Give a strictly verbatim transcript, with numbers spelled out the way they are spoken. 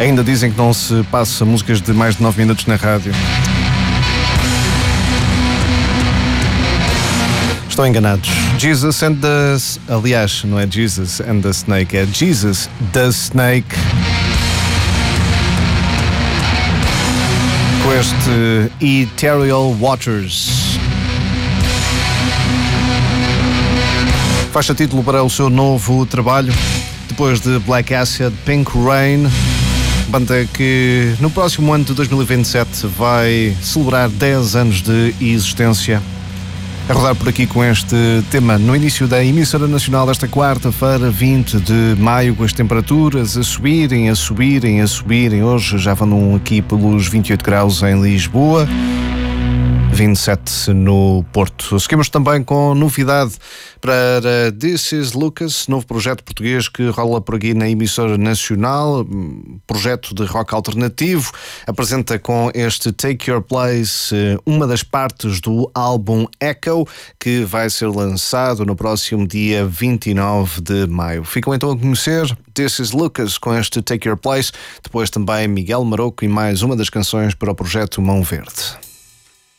Ainda dizem que não se passa músicas de mais de nove minutos na rádio. Estão enganados. Jesus and the... Aliás, não é Jesus and the Snake, é Jesus the Snake. Com este Ethereal Waters. Faixa título para o seu novo trabalho. Depois de Black Acid, Pink Rain. Banda que no próximo ano de dois mil e vinte e sete vai celebrar dez anos de existência. A rodar por aqui com este tema no início da emissora nacional desta quarta-feira, vinte de maio, com as temperaturas a subirem, a subirem, a subirem. Hoje já vão aqui pelos vinte e oito graus em Lisboa, vinte e sete no Porto. Seguimos também com novidade para This Is Lucas, novo projeto português que rola por aqui na emissora nacional, projeto de rock alternativo. Apresenta com este Take Your Place uma das partes do álbum Echo, que vai ser lançado no próximo dia vinte e nove de maio. Ficam então a conhecer This Is Lucas com este Take Your Place, depois também Miguel Maroco e mais uma das canções para o projeto Mão Verde.